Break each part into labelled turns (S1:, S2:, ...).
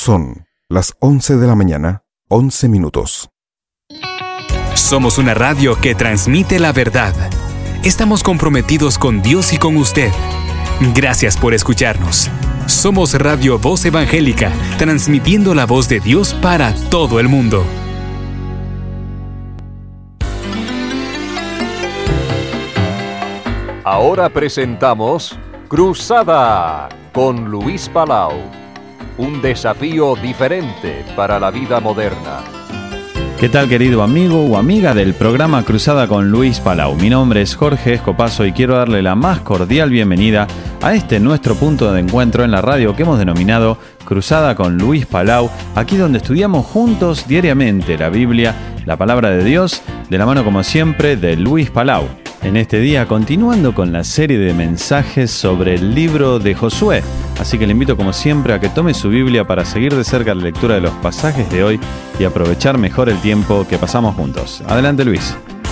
S1: Son las 11 de la mañana, 11 minutos.
S2: Somos una radio que transmite la verdad. Estamos comprometidos con Dios y con usted. Gracias por escucharnos. Somos Radio Voz Evangélica, transmitiendo la voz de Dios para todo el mundo.
S3: Ahora presentamos Cruzada con Luis Palau. Un desafío diferente para la vida moderna.
S4: ¿Qué tal, querido amigo o amiga del programa Cruzada con Luis Palau? Mi nombre es Jorge Escopazo y quiero darle la más cordial bienvenida a este nuestro punto de encuentro en la radio que hemos denominado Cruzada con Luis Palau, aquí donde estudiamos juntos diariamente la Biblia, la palabra de Dios, de la mano como siempre de Luis Palau. En este día, continuando con la serie de mensajes sobre el libro de Josué. Así que le invito como siempre a que tome su Biblia para seguir de cerca la lectura de los pasajes de hoy y aprovechar mejor el tiempo que pasamos juntos. Adelante, Luis.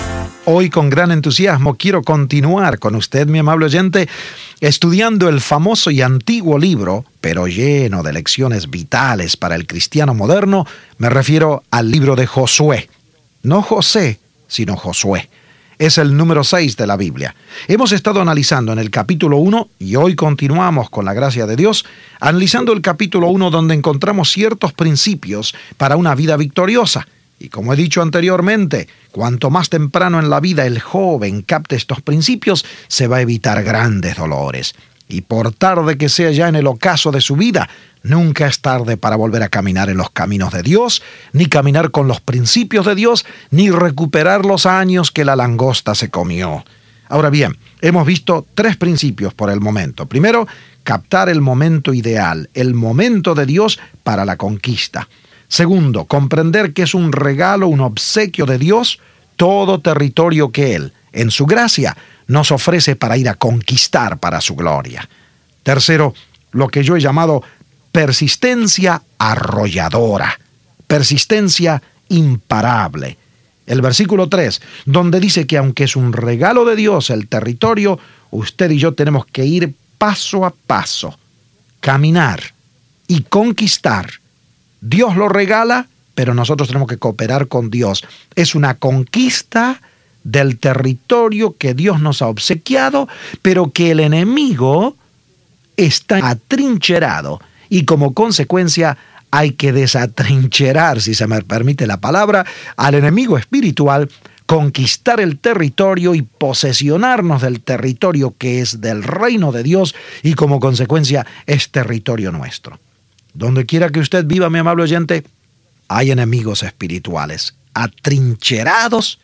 S5: Hoy con gran entusiasmo quiero continuar con usted, mi amable oyente, estudiando el famoso y antiguo libro, pero lleno de lecciones vitales para el cristiano moderno. Me refiero al libro de Josué. No José, sino Josué. Es el número 6 de la Biblia. Hemos estado analizando en el capítulo 1 y hoy continuamos con la gracia de Dios, analizando el capítulo 1 donde encontramos ciertos principios para una vida victoriosa. Y como he dicho anteriormente, cuanto más temprano en la vida el joven capte estos principios, se va a evitar grandes dolores. Y por tarde que sea ya en el ocaso de su vida, nunca es tarde para volver a caminar en los caminos de Dios, ni caminar con los principios de Dios, ni recuperar los años que la langosta se comió. Ahora bien, hemos visto 3 principios por el momento. Primero, captar el momento ideal, el momento de Dios para la conquista. Segundo, comprender que es un regalo, un obsequio de Dios, todo territorio que Él, en su gracia, nos ofrece para ir a conquistar para su gloria. Tercero, lo que yo he llamado persistencia arrolladora, persistencia imparable. El versículo 3, donde dice que aunque es un regalo de Dios el territorio, usted y yo tenemos que ir paso a paso, caminar y conquistar. Dios lo regala, pero nosotros tenemos que cooperar con Dios. Es una conquista del territorio que Dios nos ha obsequiado, pero que el enemigo está atrincherado y como consecuencia hay que desatrincherar, si se me permite la palabra, al enemigo espiritual, conquistar el territorio y posesionarnos del territorio que es del reino de Dios y como consecuencia es territorio nuestro. Donde quiera que usted viva, mi amable oyente, hay enemigos espirituales atrincherados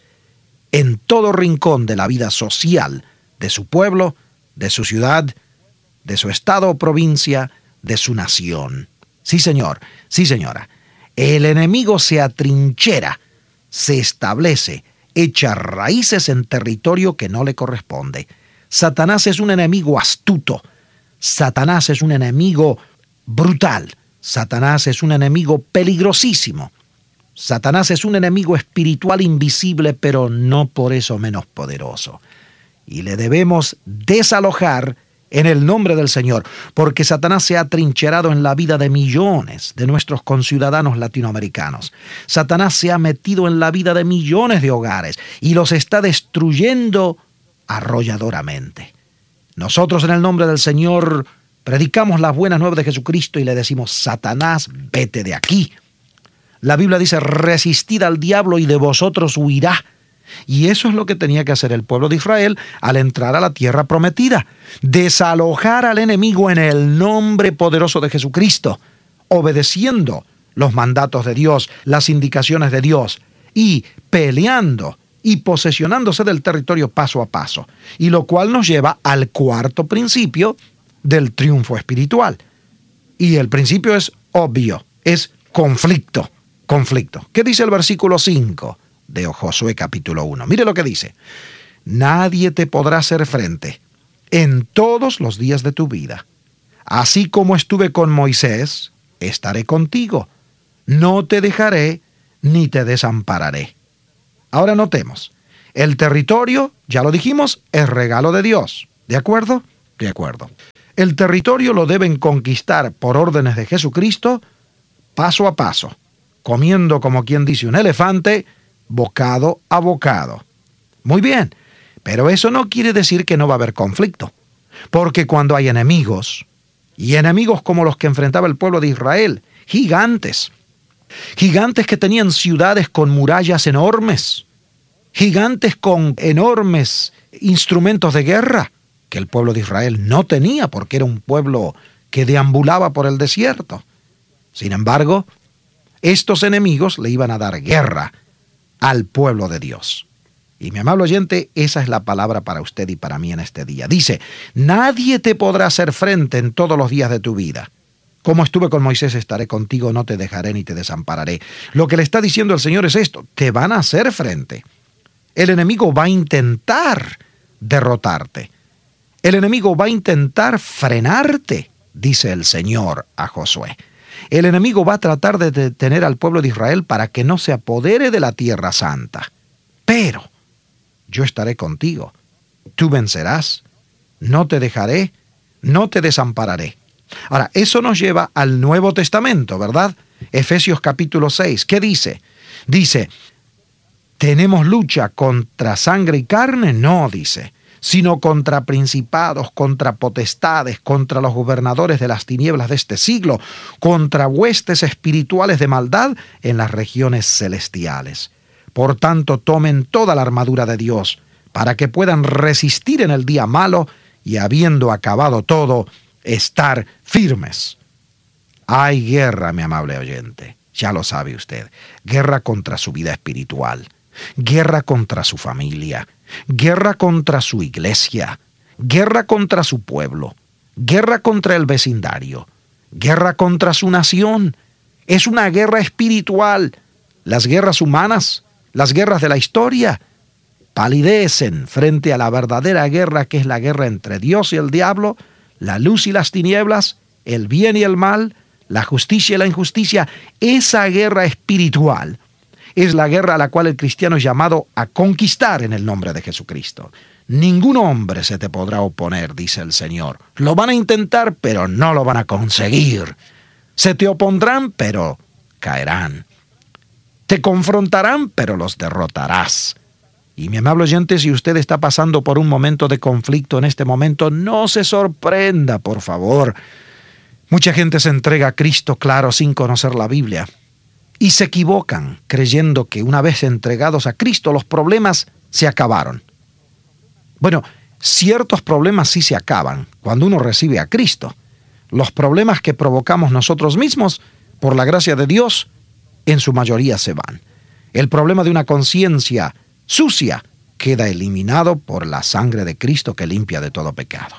S5: en todo rincón de la vida social de su pueblo, de su ciudad, de su estado o provincia, de su nación. Sí, señor, sí, señora. El enemigo se atrinchera, se establece, echa raíces en territorio que no le corresponde. Satanás es un enemigo astuto. Satanás es un enemigo brutal. Satanás es un enemigo peligrosísimo. Satanás es un enemigo espiritual invisible, pero no por eso menos poderoso. Y le debemos desalojar en el nombre del Señor, porque Satanás se ha atrincherado en la vida de millones de nuestros conciudadanos latinoamericanos. Satanás se ha metido en la vida de millones de hogares y los está destruyendo arrolladoramente. Nosotros en el nombre del Señor predicamos las buenas nuevas de Jesucristo y le decimos: Satanás, vete de aquí. La Biblia dice: resistid al diablo y de vosotros huirá. Y eso es lo que tenía que hacer el pueblo de Israel al entrar a la tierra prometida. Desalojar al enemigo en el nombre poderoso de Jesucristo, obedeciendo los mandatos de Dios, las indicaciones de Dios, y peleando y posesionándose del territorio paso a paso. Y lo cual nos lleva al cuarto principio del triunfo espiritual. Y el principio es obvio, es conflicto. Conflicto. ¿Qué dice el versículo 5 de Josué capítulo 1? Mire lo que dice: nadie te podrá hacer frente en todos los días de tu vida. Así como estuve con Moisés, estaré contigo. No te dejaré ni te desampararé. Ahora notemos, el territorio, ya lo dijimos, es regalo de Dios. ¿De acuerdo? De acuerdo. El territorio lo deben conquistar por órdenes de Jesucristo, paso a paso, comiendo, como quien dice, un elefante, bocado a bocado. Muy bien, pero eso no quiere decir que no va a haber conflicto, porque cuando hay enemigos, y enemigos como los que enfrentaba el pueblo de Israel, gigantes que tenían ciudades con murallas enormes, gigantes con enormes instrumentos de guerra, que el pueblo de Israel no tenía porque era un pueblo que deambulaba por el desierto. Sin embargo, estos enemigos le iban a dar guerra al pueblo de Dios. Y mi amable oyente, esa es la palabra para usted y para mí en este día. Dice, nadie te podrá hacer frente en todos los días de tu vida. Como estuve con Moisés, estaré contigo, no te dejaré ni te desampararé. Lo que le está diciendo el Señor es esto, te van a hacer frente. El enemigo va a intentar derrotarte. El enemigo va a intentar frenarte, dice el Señor a Josué. El enemigo va a tratar de detener al pueblo de Israel para que no se apodere de la tierra santa. Pero yo estaré contigo. Tú vencerás. No te dejaré, no te desampararé. Ahora, eso nos lleva al Nuevo Testamento, ¿verdad? Efesios capítulo 6. ¿Qué dice? Dice, ¿tenemos lucha contra sangre y carne? No, dice, sino contra principados, contra potestades, contra los gobernadores de las tinieblas de este siglo, contra huestes espirituales de maldad en las regiones celestiales. Por tanto, tomen toda la armadura de Dios, para que puedan resistir en el día malo y, habiendo acabado todo, estar firmes. Hay guerra, mi amable oyente, ya lo sabe usted. Guerra contra su vida espiritual, guerra contra su familia, guerra contra su iglesia, guerra contra su pueblo, guerra contra el vecindario, guerra contra su nación. Es una guerra espiritual. Las guerras humanas, las guerras de la historia, palidecen frente a la verdadera guerra, que es la guerra entre Dios y el diablo, la luz y las tinieblas, el bien y el mal, la justicia y la injusticia. Esa guerra espiritual es la guerra a la cual el cristiano es llamado a conquistar en el nombre de Jesucristo. Ningún hombre se te podrá oponer, dice el Señor. Lo van a intentar, pero no lo van a conseguir. Se te opondrán, pero caerán. Te confrontarán, pero los derrotarás. Y mi amable oyente, si usted está pasando por un momento de conflicto en este momento, no se sorprenda, por favor. Mucha gente se entrega a Cristo, claro, sin conocer la Biblia. Y se equivocan creyendo que una vez entregados a Cristo, los problemas se acabaron. Bueno, ciertos problemas sí se acaban cuando uno recibe a Cristo. Los problemas que provocamos nosotros mismos, por la gracia de Dios, en su mayoría se van. El problema de una conciencia sucia queda eliminado por la sangre de Cristo que limpia de todo pecado.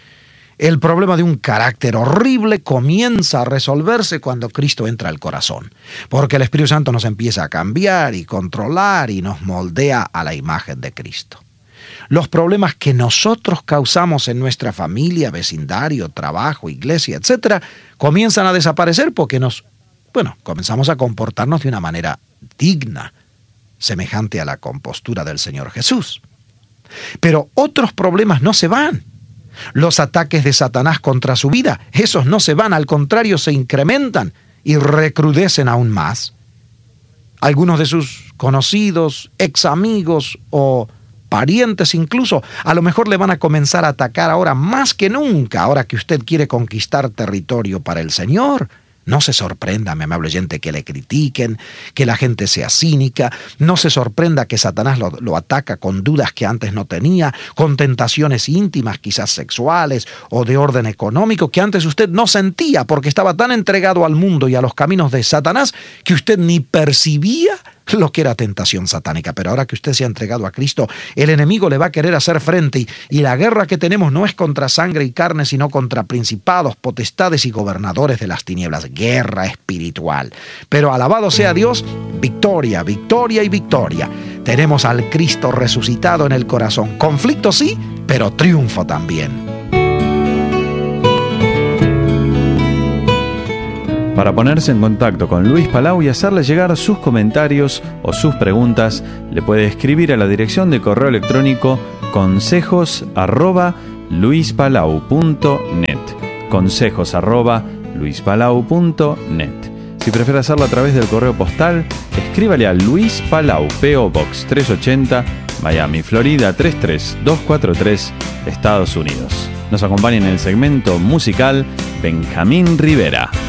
S5: El problema de un carácter horrible comienza a resolverse cuando Cristo entra al corazón, porque el Espíritu Santo nos empieza a cambiar y controlar y nos moldea a la imagen de Cristo. Los problemas que nosotros causamos en nuestra familia, vecindario, trabajo, iglesia, etc., comienzan a desaparecer porque comenzamos a comportarnos de una manera digna, semejante a la compostura del Señor Jesús. Pero otros problemas no se van. Los ataques de Satanás contra su vida, esos no se van, al contrario, se incrementan y recrudecen aún más. Algunos de sus conocidos, ex amigos o parientes incluso, a lo mejor le van a comenzar a atacar ahora más que nunca, ahora que usted quiere conquistar territorio para el Señor. No se sorprenda, mi amable oyente, que le critiquen, que la gente sea cínica. No se sorprenda que Satanás lo ataca con dudas que antes no tenía, con tentaciones íntimas, quizás sexuales o de orden económico, que antes usted no sentía porque estaba tan entregado al mundo y a los caminos de Satanás que usted ni percibía lo que era tentación satánica. Pero ahora que usted se ha entregado a Cristo, el enemigo le va a querer hacer frente, y la guerra que tenemos no es contra sangre y carne, sino contra principados, potestades y gobernadores de las tinieblas. Guerra espiritual. Pero alabado sea Dios, victoria, victoria y victoria. Tenemos al Cristo resucitado en el corazón. Conflicto sí, pero triunfo también.
S4: Para ponerse en contacto con Luis Palau y hacerle llegar sus comentarios o sus preguntas, le puede escribir a la dirección de correo electrónico consejos@luispalau.net. consejos@luispalau.net. Si prefiere hacerlo a través del correo postal, escríbale a Luis Palau, P.O. Box 380, Miami, Florida 33243, Estados Unidos. Nos acompaña en el segmento musical Benjamín Rivera.